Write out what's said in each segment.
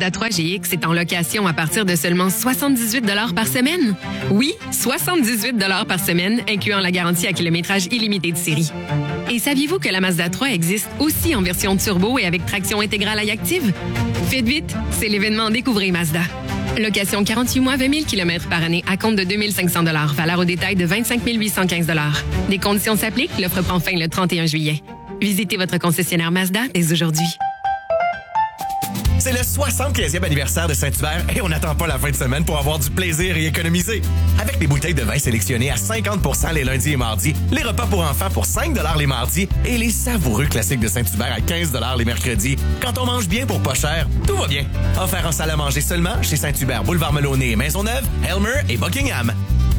Mazda 3 GX est en location à partir de seulement 78 $ par semaine. Oui, 78 $ par semaine, incluant la garantie à kilométrage illimité de série. Et saviez-vous que la Mazda 3 existe aussi en version turbo et avec traction intégrale active? Faites vite, c'est l'événement Découvrez Mazda. Location 48 mois, 20 000 km par année à compte de 2 500 $. Valeur au détail de 25 815 $. Des conditions s'appliquent. L'offre prend fin le 31 juillet. Visitez votre concessionnaire Mazda dès aujourd'hui. C'est le 75e anniversaire de Saint-Hubert et on n'attend pas la fin de semaine pour avoir du plaisir et économiser. Avec des bouteilles de vin sélectionnées à 50 % les lundis et mardis, les repas pour enfants pour 5 $ les mardis et les savoureux classiques de Saint-Hubert à 15 $ les mercredis. Quand on mange bien pour pas cher, tout va bien. Offert en salle à manger seulement chez Saint-Hubert, Boulevard Melonné, Maisonneuve, Helmer et Buckingham.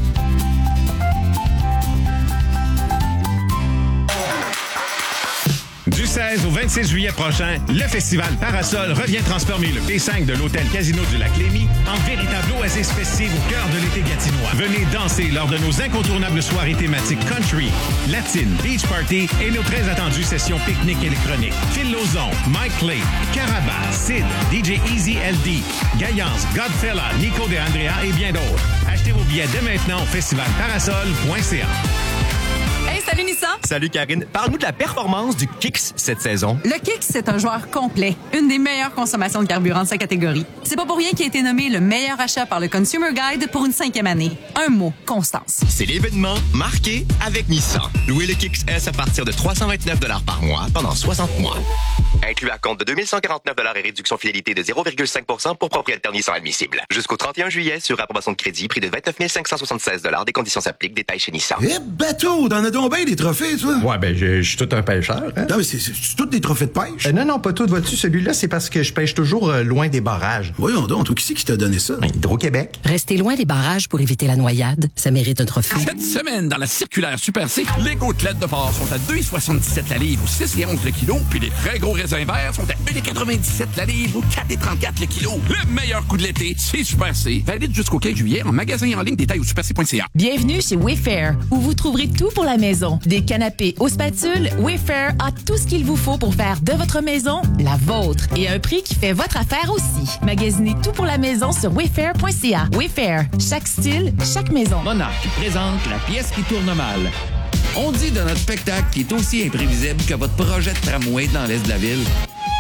Du 16 au 26 juillet prochain, le festival Parasol revient transformer le P5 de l'hôtel Casino du Lac-Lémy en véritable oasis festive au cœur de l'été gatinois. Venez danser lors de nos incontournables soirées thématiques country, latine, beach party et nos très attendues sessions pique-nique électronique. Phil Lauzon, Mike Clay, Carabas, Sid, DJ Easy LD, Gaillance, Godfella, Nico De Andrea et bien d'autres. Achetez vos billets dès maintenant au festivalparasol.ca. Hey, salut Nissan! Salut Karine. Parle-nous de la performance du Kicks cette saison. Le Kicks, c'est un joueur complet. Une des meilleures consommations de carburant de sa catégorie. C'est pas pour rien qu'il a été nommé le meilleur achat par le Consumer Guide pour une 5e année. Un mot, constance. C'est l'événement marqué avec Nissan. Louez le Kicks S à partir de 329 $ par mois pendant 60 mois. Inclus à compte de 2 149 $ et réduction fidélité de 0,5 % pour propriétaire Nissan admissible. Jusqu'au 31 juillet sur approbation de crédit, prix de 29 576 $. Des conditions s'appliquent. Détails chez Nissan. Eh, bateau! T'en as donc bien des trophées, toi? Ouais, ben, je suis tout un pêcheur. Hein? Non, mais c'est tous des trophées de pêche? Non, pas tout. Vois-tu, celui-là, c'est parce que je pêche toujours loin des barrages. Voyons donc, toi, qui c'est qui t'a donné ça? Hydro-Québec. Restez loin des barrages pour éviter la noyade. Ça mérite un trophée. Cette semaine, dans la circulaire Super C, les côtelettes de porc sont à 2,77 la livre ou 6,11 le kilo, puis les très gros raisins verts sont à 1,97 la livre ou 4,34 le kilo. Le meilleur coup de l'été, c'est Super C. Valide jusqu'au 15 juillet en magasin en ligne, détail au superc.ca. Bienvenue chez Wayfair, où vous trouverez tout pour la maison. Des canapés aux spatules, Wayfair a tout ce qu'il vous faut pour faire de votre maison la vôtre. Et à un prix qui fait votre affaire aussi. Magasinez tout pour la maison sur wayfair.ca. Wayfair, chaque style, chaque maison. Monarch présente la pièce qui tourne mal. On dit de notre spectacle qui est aussi imprévisible que votre projet de tramway dans l'est de la ville.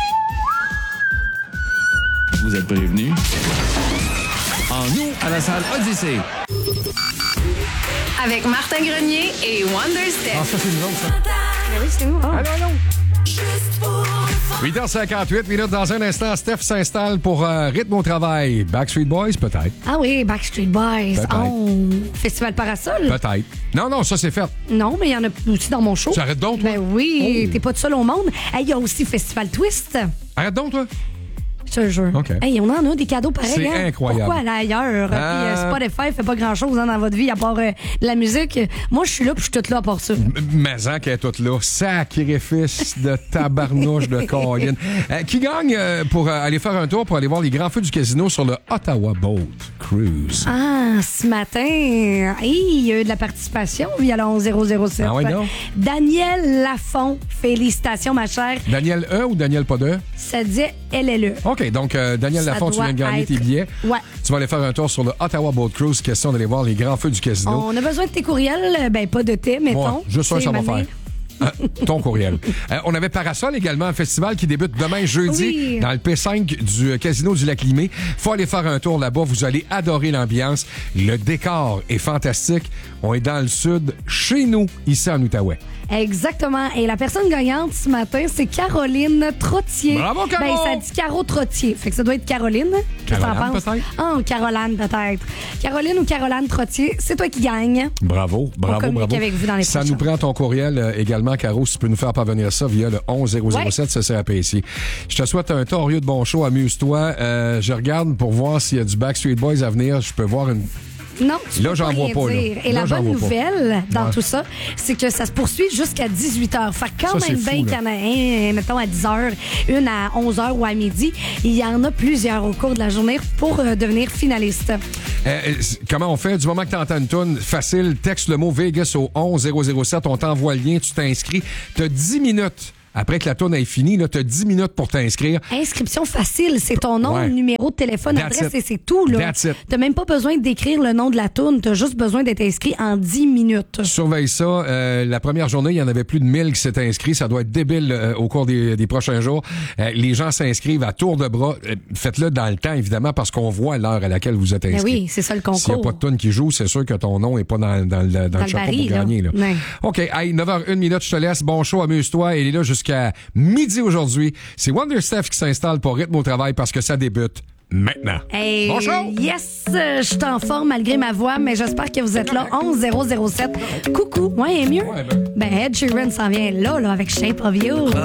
Vous êtes prévenus? En nous, à la salle Odyssée. Avec Martin Grenier et Wonder Step. Ah, ça, c'est nous autres, ça. Mais oui, c'est nous. Oh. Allô. 8h58 minutes. Dans un instant, Steph s'installe pour rythme au travail. Backstreet Boys, peut-être. Ah oui, Backstreet Boys. Peut-être. Oh, Festival Parasol. Peut-être. Non, ça, c'est fait. Non, mais il y en a aussi dans mon show. Tu arrêtes donc, toi? Ben oui, t'es pas tout seul au monde. Il y a aussi Festival Twist. Arrête donc, toi. Je te jure. OK. Hey, on en a des cadeaux pareils. C'est hein? incroyable. Pourquoi aller ailleurs? Puis Spotify fait pas grand-chose dans votre vie à part de la musique. Moi, je suis là puis je suis toute là à part ça. Mais en qu'elle est toute là. Sacrifice de tabarnouche de Colin. Qui gagne pour aller faire un tour pour aller voir les grands feux du casino sur le Ottawa Boat Cruise? Ah, ce matin, il y a eu de la participation via le 11007. Ah oui, non? Daniel Lafont, félicitations, ma chère. Daniel E ou Daniel pas de? Ça dit LLE. OK, donc Daniel Ça Lafont, tu viens de gagner tes billets. Ouais. Tu vas aller faire un tour sur le Ottawa Boat Cruise, question d'aller voir les grands feux du casino. On a besoin de tes courriels, ben pas de tes, mettons. Ouais, juste ça va faire. Ton courriel. On avait Parasol également, un festival qui débute demain jeudi dans le P5 du Casino du Lac-Limé. Faut aller faire un tour là-bas. Vous allez adorer l'ambiance. Le décor est fantastique. On est dans le sud, chez nous, ici en Outaouais. Exactement. Et la personne gagnante ce matin, c'est Caroline Trottier. Bravo, Caro! Ben, ça dit Caro Trottier. Fait que ça doit être Caroline. Qu'est-ce que t'en penses? Peut-être? Ah, Caroline, peut-être. Caroline ou Caroline Trottier, c'est toi qui gagne. Bravo. Avec vous dans les ça prochains. nous prend ton courriel également, Caro, si tu peux nous faire parvenir ça via le 11007, ça c'est apprécié. Je te souhaite un torieux de bon show, amuse-toi. Je regarde pour voir s'il y a du Backstreet Boys à venir. Je peux voir une... Non, tu là, peux j'en pas vois rien pas. dire. Là. Et Là, la j'en bonne vois pas. nouvelle dans Ouais. tout ça, c'est que ça se poursuit jusqu'à 18h. Fait que quand Ça, même c'est bien fou, qu'il y en a un, mettons, à 10h, une à 11h ou à midi, il y en a plusieurs au cours de la journée pour devenir finaliste. Comment on fait? Du moment que tu entends une toune, facile, texte le mot Vegas au 11007, on t'envoie le lien, tu t'inscris. Tu as 10 minutes Après que la tourne ait fini, tu as 10 minutes pour t'inscrire. Inscription facile. C'est ton nom, numéro de téléphone, That's adresse it. et c'est tout. Là. T'as même pas besoin d'écrire le nom de la tourne. T'as juste besoin d'être inscrit en 10 minutes. Surveille ça. La première journée, il y en avait plus de 1000 qui s'étaient inscrits. Ça doit être débile au cours des prochains jours. Les gens s'inscrivent à tour de bras. Faites-le dans le temps, évidemment, parce qu'on voit l'heure à laquelle vous êtes inscrit. Ben oui, c'est ça le concours. S'il n'y a pas de tourne qui joue, c'est sûr que ton nom n'est pas dans le chapeau baril, pour gagner. Là. Ouais. OK, hey, 9h01, je te laisse. Bon show, amuse-toi. Elle est là jusqu'à midi aujourd'hui. C'est Wonder Steph qui s'installe pour Rythme au travail parce que ça débute maintenant. Hey, bon show! Yes! Je suis en forme malgré ma voix, mais j'espère que vous êtes là. 11007. Coucou. Ouais, est mieux? Ben, Ed Sheeran s'en vient là avec Shape of You.